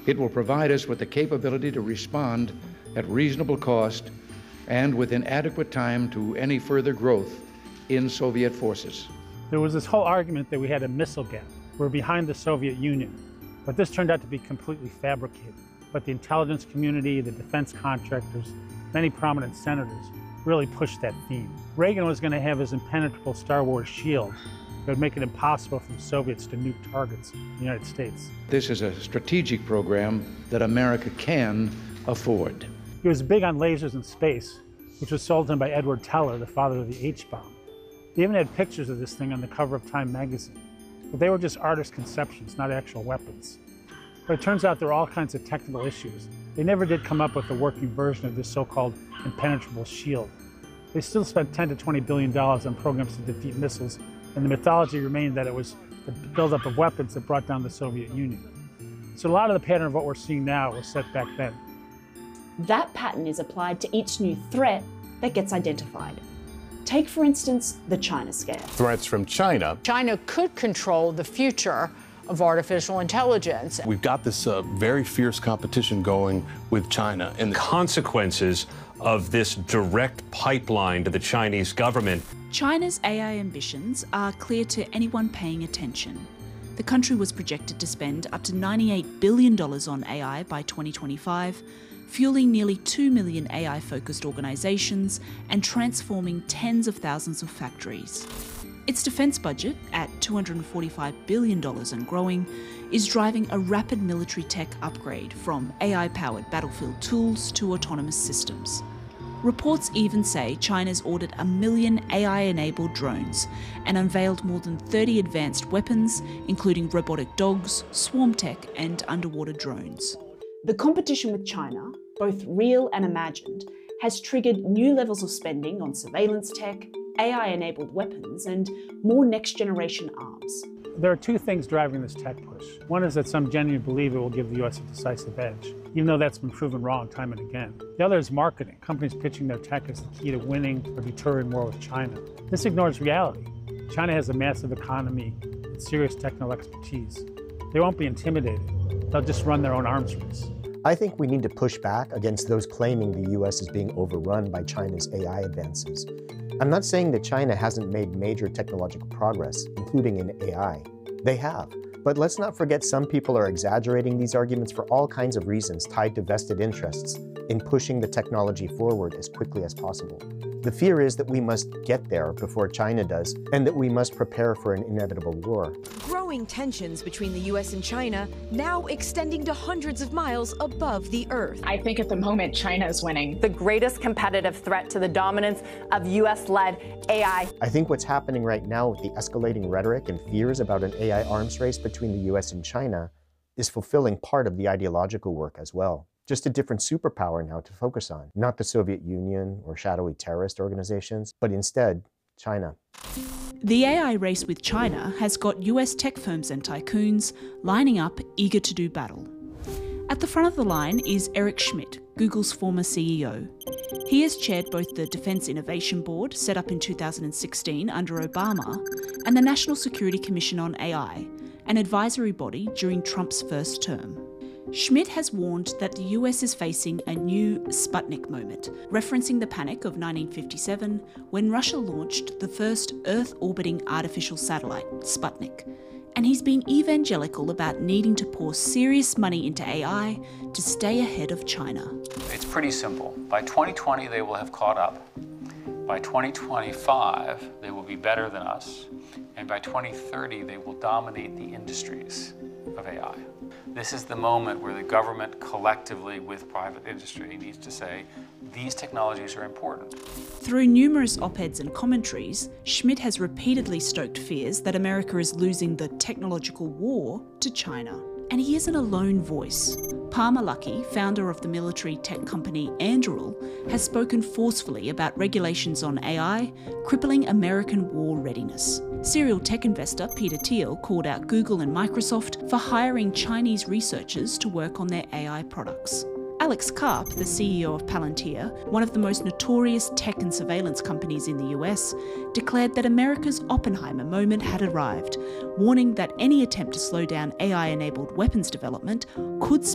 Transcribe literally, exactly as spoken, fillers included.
It will provide us with the capability to respond at reasonable cost and within adequate time to any further growth in Soviet forces. There was this whole argument that we had a missile gap. We're behind the Soviet Union, but this turned out to be completely fabricated. But the intelligence community, the defense contractors, many prominent senators really pushed that theme. Reagan was going to have his impenetrable Star Wars shield that would make it impossible for the Soviets to nuke targets in the United States. This is a strategic program that America can afford. He was big on lasers in space, which was sold to him by Edward Teller, the father of the H-bomb. They even had pictures of this thing on the cover of Time magazine. But they were just artist conceptions, not actual weapons. But it turns out there were all kinds of technical issues. They never did come up with a working version of this so-called impenetrable shield. They still spent ten to twenty billion dollars on programs to defeat missiles, and the mythology remained that it was the buildup of weapons that brought down the Soviet Union. So a lot of the pattern of what we're seeing now was set back then. That pattern is applied to each new threat that gets identified. Take, for instance, the China scare. Threats from China. China could control the future of artificial intelligence. We've got this uh, very fierce competition going with China. And the consequences of this direct pipeline to the Chinese government. China's A I ambitions are clear to anyone paying attention. The country was projected to spend up to ninety-eight billion dollars on A I by twenty twenty-five, fueling nearly two million A I-focused organisations and transforming tens of thousands of factories. Its defence budget, at two hundred forty-five billion dollars and growing, is driving a rapid military tech upgrade from A I-powered battlefield tools to autonomous systems. Reports even say China's ordered a million A I-enabled drones and unveiled more than thirty advanced weapons, including robotic dogs, swarm tech, and underwater drones. The competition with China, both real and imagined, has triggered new levels of spending on surveillance tech, A I-enabled weapons, and more next-generation arms. There are two things driving this tech push. One is that some genuinely believe it will give the U S a decisive edge, even though that's been proven wrong time and again. The other is marketing, companies pitching their tech as the key to winning or deterring war with China. This ignores reality. China has a massive economy and serious technical expertise. They won't be intimidated. They'll just run their own arms race. I think we need to push back against those claiming the U S is being overrun by China's A I advances. I'm not saying that China hasn't made major technological progress, including in A I. They have. But let's not forget some people are exaggerating these arguments for all kinds of reasons tied to vested interests in pushing the technology forward as quickly as possible. The fear is that we must get there before China does, and that we must prepare for an inevitable war. Growing tensions between the U S and China, now extending to hundreds of miles above the Earth. I think at the moment China is winning. The greatest competitive threat to the dominance of U S-led A I. I think what's happening right now with the escalating rhetoric and fears about an A I arms race between the U S and China is fulfilling part of the ideological work as well. Just a different superpower now to focus on. Not the Soviet Union or shadowy terrorist organizations, but instead, China. The A I race with China has got U S tech firms and tycoons lining up, eager to do battle. At the front of the line is Eric Schmidt, Google's former C E O. He has chaired both the Defense Innovation Board, set up in two thousand sixteen under Obama, and the National Security Commission on A I, an advisory body during Trump's first term. Schmidt has warned that the U S is facing a new Sputnik moment, referencing the panic of nineteen fifty-seven when Russia launched the first Earth-orbiting artificial satellite, Sputnik. And he's been evangelical about needing to pour serious money into A I to stay ahead of China. It's pretty simple. By twenty twenty, they will have caught up. By twenty twenty-five, they will be better than us. And by twenty thirty, they will dominate the industries of A I. This is the moment where the government collectively with private industry needs to say, these technologies are important. Through numerous op-eds and commentaries, Schmidt has repeatedly stoked fears that America is losing the technological war to China. And he isn't a lone voice. Palmer Luckey, founder of the military tech company Anduril, has spoken forcefully about regulations on A I, crippling American war readiness. Serial tech investor Peter Thiel called out Google and Microsoft for hiring Chinese researchers to work on their A I products. Alex Karp, the C E O of Palantir, one of the most notorious tech and surveillance companies in the U S, declared that America's Oppenheimer moment had arrived, warning that any attempt to slow down A I-enabled weapons development could